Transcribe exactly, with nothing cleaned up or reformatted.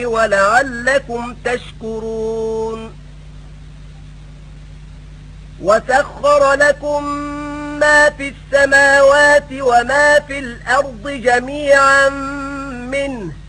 ولعلكم تشكرون وسخر لكم ما في السماوات وما في الأرض جميعا منه